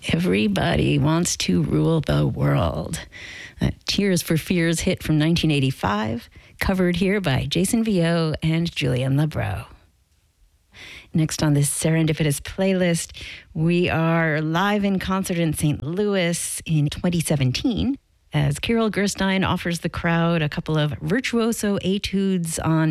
Everybody Wants to Rule the World. Tears for Fears hit from 1985, covered here by Jason Vio and Julian Lebrow. Next on this serendipitous playlist, we are live in concert in St. Louis in 2017 as Carol Gerstein offers the crowd a couple of virtuoso etudes on